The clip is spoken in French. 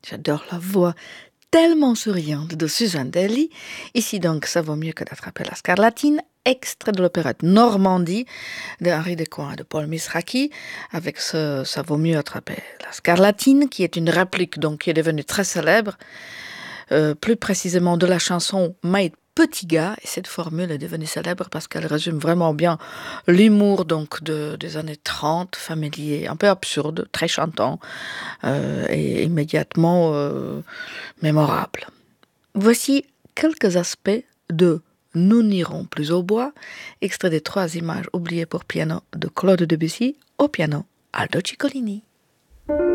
J'adore la voix tellement souriante de Suzanne Daly. Ici donc, ça vaut mieux que d'attraper la scarlatine, extrait de l'opérette Normandie de Henri Descoings et de Paul Misraki, avec ce ça vaut mieux attraper la scarlatine, qui est une réplique donc qui est devenue très célèbre, plus précisément de la chanson Maïd Petit gars, et cette formule est devenue célèbre parce qu'elle résume vraiment bien l'humour donc des années 30, familier, un peu absurde, très chantant, et immédiatement mémorable. Voici quelques aspects de Nous n'irons plus au bois, extrait des 3 images oubliées pour piano de Claude Debussy, au piano Aldo Ciccolini.